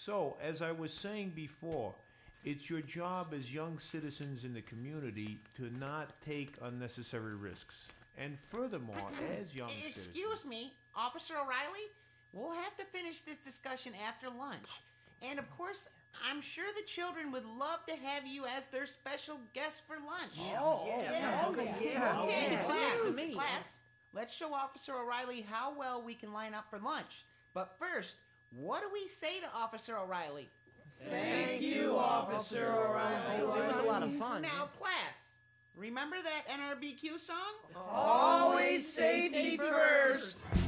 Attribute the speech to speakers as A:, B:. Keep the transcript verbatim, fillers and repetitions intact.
A: So, as I was saying before, it's your job as young citizens in the community to not take unnecessary risks. And furthermore, as young citizens...
B: Excuse me, Officer O'Reilly? We'll have to finish this discussion after lunch. And of course, I'm sure the children would love to have you as their special guest for lunch.
C: Oh, yeah, yeah,
B: okay,
C: yeah,
B: okay,
C: yeah.
B: class,
C: To me.
B: class, let's show Officer O'Reilly how well we can line up for lunch. But first, what do we say to Officer O'Reilly?
C: Thank you, Officer O'Reilly.
D: It was a lot of fun.
B: Now, class, remember that N R B Q song?
C: Always safety first.